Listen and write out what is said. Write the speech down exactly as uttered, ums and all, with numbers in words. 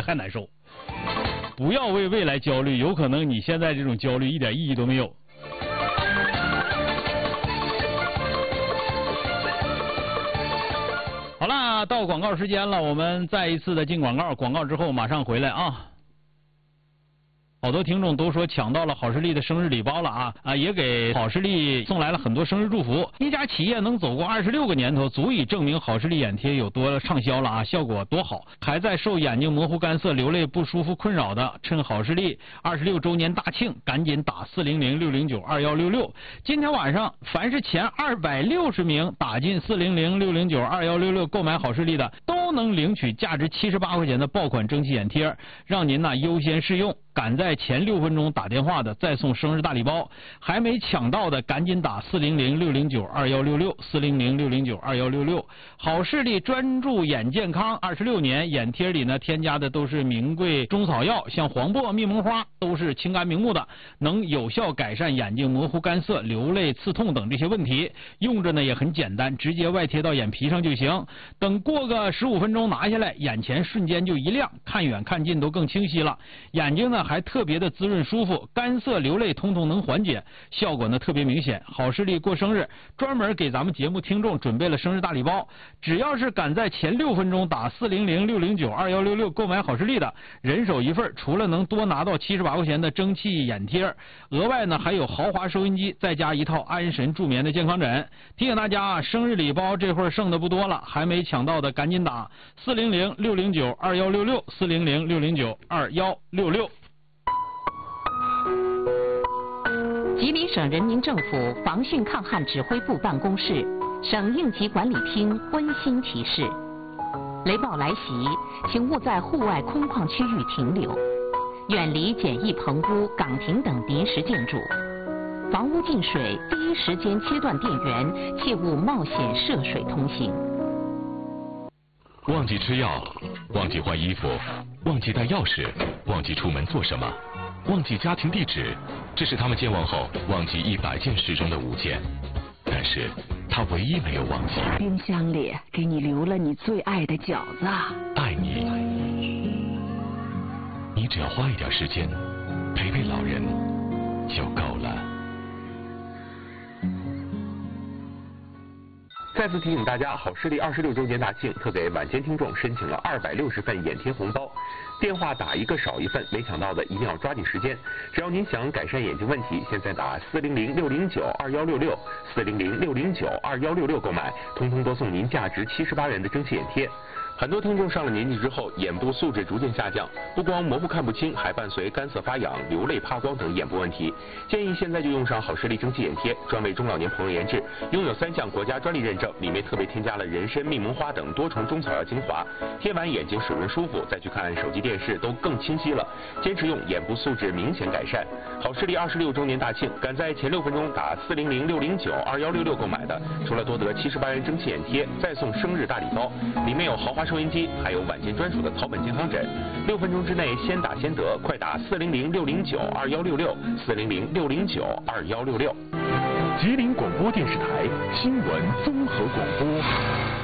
还难受。不要为未来焦虑，有可能你现在这种焦虑一点意义都没有。好啦，到广告时间了，我们再一次的进广告，广告之后马上回来啊。好多听众都说抢到了好视力的生日礼包了啊啊，也给好视力送来了很多生日祝福。一家企业能走过二十六个年头，足以证明好视力眼贴有多畅销了啊，效果多好。还在受眼睛模糊、干涩、流泪不舒服困扰的，趁好视力二十六周年大庆，赶紧打四零零六零九二幺六六。今天晚上，凡是前二百六十名打进四零零六零九二幺六六购买好视力的，都能领取价值七十八块钱的爆款蒸汽眼贴，让您呢优先试用。赶在前六分钟打电话的再送生日大礼包，还没抢到的赶紧打四零零六零九二幺六六四零零六零九二幺六六。好视力专注眼健康二十六年，眼贴里呢添加的都是名贵中草药，像黄柏、蜜蒙花都是清肝明目的，能有效改善眼睛模糊、干涩、流泪、刺痛等这些问题。用着呢也很简单，直接外贴到眼皮上就行。等过个十五分钟拿下来，眼前瞬间就一亮，看远看近都更清晰了。眼睛呢还特别的滋润舒服，干涩流泪通通能缓解，效果呢特别明显。好视力过生日，专门给咱们节目听众准备了生日大礼包，只要是赶在前六分钟打四零零六零九二幺六六购买好视力的，人手一份，除了能多拿到七十八块钱的蒸汽眼贴，额外呢还有豪华收音机，再加一套安神助眠的健康枕。提醒大家啊，生日礼包这会儿剩的不多了，还没抢到的赶紧打四零零六零九二幺六六四零零六零九二幺六六。 吉林省人民政府防汛抗旱指挥部办公室、省应急管理厅温馨提示：雷暴来袭，请勿在户外空旷区域停留，远离简易棚屋、岗亭等临时建筑。房屋进水，第一时间切断电源，切勿冒险涉水通行。 忘记吃药，忘记换衣服，忘记带钥匙，忘记出门做什么，忘记家庭地址，这是他们健忘后忘记一百件事中的五件，但是他唯一没有忘记。 冰箱里给你留了你最爱的饺子。 爱你，你只要花一点时间陪陪老人就够了。 再次提醒大家，好视力二十六周年大庆，特给晚间听众申请了二百六十份眼贴红包，电话打一个少一份，没抢到的一定要抓紧时间。只要您想改善眼睛问题，现在打四零零六零九二幺六六四零零六零九二幺六六购买，通通都送您价值七十八元的蒸汽眼贴。很多听众上了年纪之后，眼部素质逐渐下降，不光模糊看不清，还伴随干涩发痒、流泪怕光等眼部问题。建议现在就用上好视力蒸汽眼贴，专为中老年朋友研制，拥有三项国家专利认证，里面特别添加了人参、蜜蒙花等多重中草药精华，贴完眼睛水润舒服，再去看手机电视都更清晰了。坚持用，眼部素质明显改善。好视力二十六周年大庆，赶在前六分钟打四零零六零九二幺六六购买的，除了多得七十八元蒸汽眼贴，再送生日大礼包，里面有豪华收音机，还有晚间专属的草本健康枕。六分钟之内先打先得，快打四零零六零九二幺六六四零零六零九二幺六六。 吉林广播电视台新闻综合广播。